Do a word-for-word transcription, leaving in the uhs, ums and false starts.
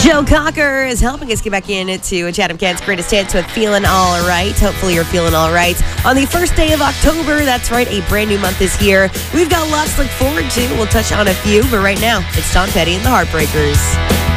Joe Cocker is helping us get back into Chatham Kent's greatest hits with Feeling All Right. Hopefully you're feeling all right. On the first day of October, that's right, a brand new month is here. We've got lots to look forward to. We'll touch on a few, but right now, it's Tom Petty and the Heartbreakers.